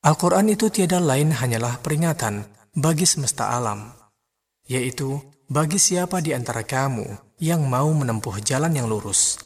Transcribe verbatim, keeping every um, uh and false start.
Al-Quran itu tiada lain hanyalah peringatan bagi semesta alam, yaitu bagi siapa di antara kamu yang mau menempuh jalan yang lurus,